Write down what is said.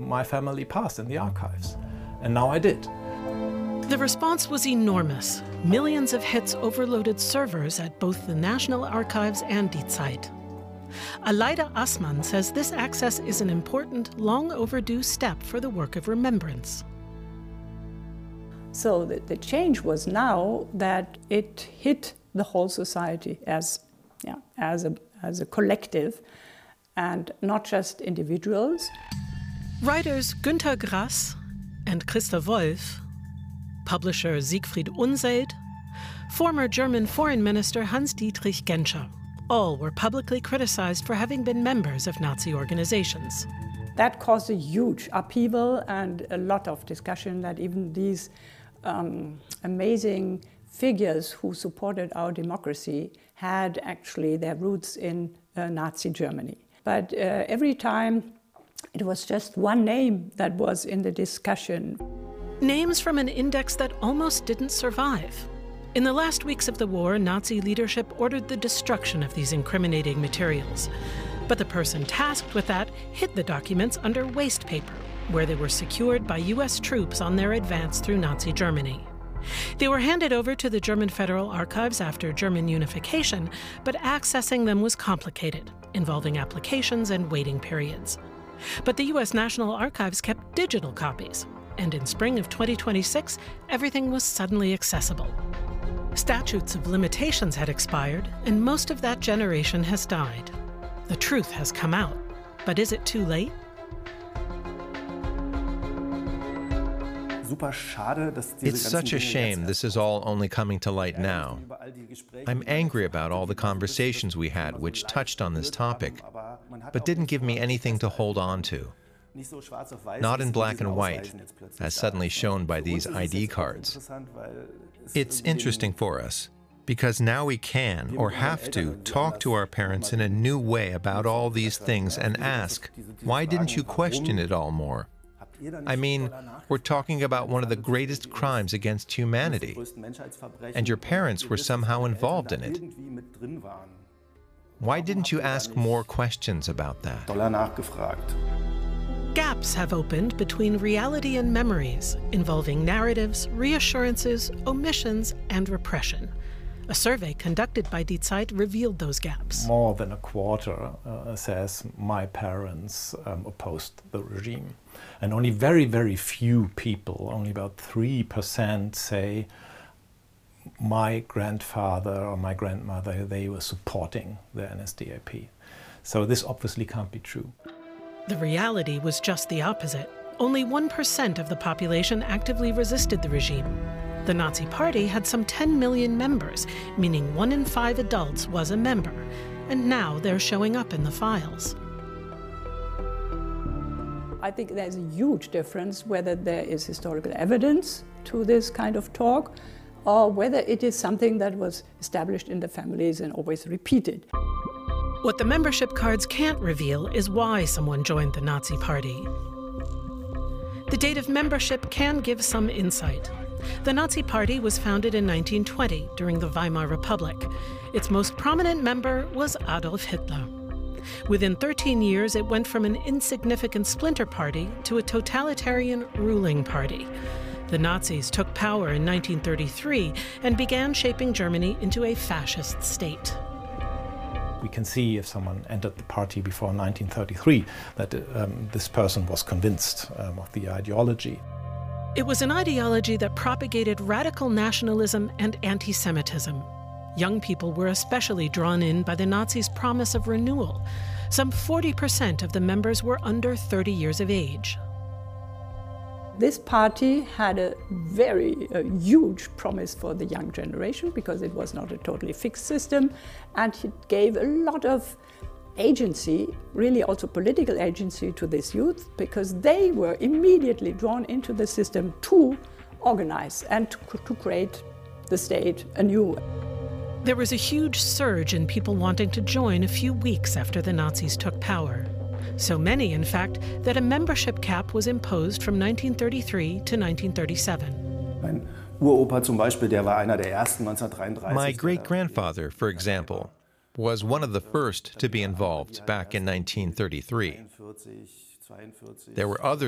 my family past in the archives. And now I did. The response was enormous. Millions of hits overloaded servers at both the National Archives and Die Zeit. Aleida Assmann says this access is an important, long overdue step for the work of remembrance. So the change was now that it hit the whole society as a collective and not just individuals. Writers Günter Grass and Christa Wolf, publisher Siegfried Unseld, former German Foreign Minister Hans-Dietrich Genscher, all were publicly criticized for having been members of Nazi organizations. That caused a huge upheaval and a lot of discussion that even these amazing figures who supported our democracy had actually their roots in Nazi Germany. But every time it was just one name that was in the discussion. Names from an index that almost didn't survive. In the last weeks of the war, Nazi leadership ordered the destruction of these incriminating materials. But the person tasked with that hid the documents under waste paper, where they were secured by US troops on their advance through Nazi Germany. They were handed over to the German Federal Archives after German unification, but accessing them was complicated, involving applications and waiting periods. But the US National Archives kept digital copies, and in spring of 2026, everything was suddenly accessible. Statutes of limitations had expired, and most of that generation has died. The truth has come out, but is it too late? It's such a shame this is all only coming to light now. I'm angry about all the conversations we had which touched on this topic, but didn't give me anything to hold on to. Not in black and white, as suddenly shown by these ID cards. It's interesting for us, because now we can, or have to, talk to our parents in a new way about all these things and ask, why didn't you question it all more? I mean, we're talking about one of the greatest crimes against humanity, and your parents were somehow involved in it. Why didn't you ask more questions about that? Gaps have opened between reality and memories, involving narratives, reassurances, omissions, and repression. A survey conducted by Die Zeit revealed those gaps. More than a quarter says my parents opposed the regime. And only very, very few people, only about 3% say my grandfather or my grandmother, they were supporting the NSDAP. So this obviously can't be true. The reality was just the opposite. Only 1% of the population actively resisted the regime. The Nazi Party had some 10 million members, meaning 1 in 5 adults was a member, and now they're showing up in the files. I think there's a huge difference whether there is historical evidence to this kind of talk or whether it is something that was established in the families and always repeated. What the membership cards can't reveal is why someone joined the Nazi Party. The date of membership can give some insight. The Nazi Party was founded in 1920 during the Weimar Republic. Its most prominent member was Adolf Hitler. Within 13 years, it went from an insignificant splinter party to a totalitarian ruling party. The Nazis took power in 1933 and began shaping Germany into a fascist state. We can see if someone entered the party before 1933 that this person was convinced of the ideology. It was an ideology that propagated radical nationalism and anti-Semitism. Young people were especially drawn in by the Nazis' promise of renewal. Some 40% of the members were under 30 years of age. This party had a very huge promise for the young generation because it was not a totally fixed system, and it gave a lot of agency, really also political agency, to this youth because they were immediately drawn into the system to organize and to create the state anew. There was a huge surge in people wanting to join a few weeks after the Nazis took power. So many, in fact, that a membership cap was imposed from 1933 to 1937. My great-grandfather, for example, was one of the first to be involved back in 1933. There were others